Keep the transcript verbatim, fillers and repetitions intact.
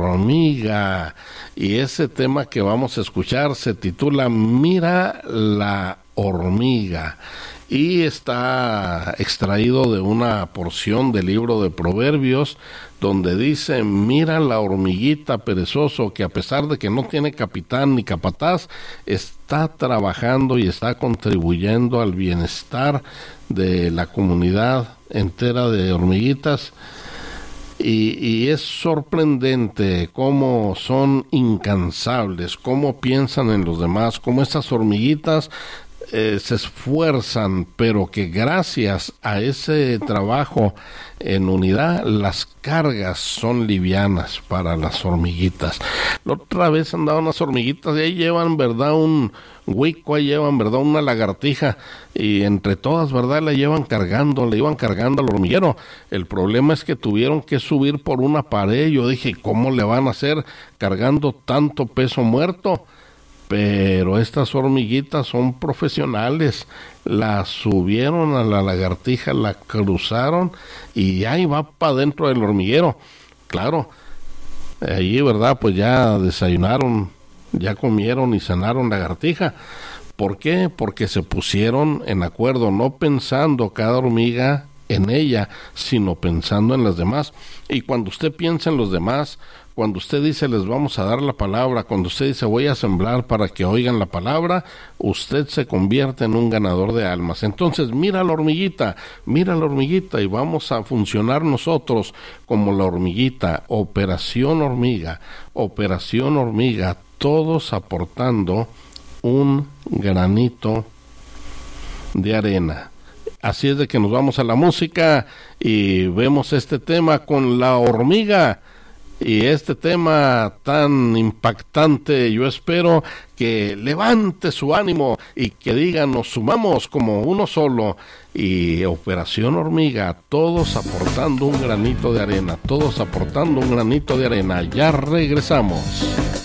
hormiga. Y ese tema que vamos a escuchar se titula Mira la hormiga. Y está extraído de una porción del libro de Proverbios, donde dice: mira la hormiguita perezoso, que a pesar de que no tiene capitán ni capataz, está trabajando y está contribuyendo al bienestar de la comunidad entera de hormiguitas. Y, y es sorprendente cómo son incansables, cómo piensan en los demás, cómo estas hormiguitas Eh, se esfuerzan, pero que gracias a ese trabajo en unidad, las cargas son livianas para las hormiguitas. La otra vez andaban unas hormiguitas y ahí llevan, ¿verdad?, un huico, ahí llevan, ¿verdad?, una lagartija, y entre todas, ¿verdad?, la llevan cargando, le iban cargando al hormiguero. El problema es que tuvieron que subir por una pared. Yo dije, ¿cómo le van a hacer cargando tanto peso muerto? Pero estas hormiguitas son profesionales, la subieron a la lagartija, la cruzaron y ahí va para dentro del hormiguero. Claro, allí, ¿verdad?, pues ya desayunaron, ya comieron y cenaron lagartija. ¿Por qué? Porque se pusieron en acuerdo, no pensando cada hormiga en ella, sino pensando en las demás. Y cuando usted piensa en los demás, cuando usted dice les vamos a dar la palabra, cuando usted dice voy a sembrar para que oigan la palabra, usted se convierte en un ganador de almas. Entonces mira la hormiguita, mira la hormiguita y vamos a funcionar nosotros como la hormiguita. Operación hormiga, operación hormiga, todos aportando un granito de arena. Así es de que nos vamos a la música y vemos este tema con la hormiga. Y este tema tan impactante, yo espero que levante su ánimo y que digan, nos sumamos como uno solo. Y Operación Hormiga, todos aportando un granito de arena, todos aportando un granito de arena. Ya regresamos.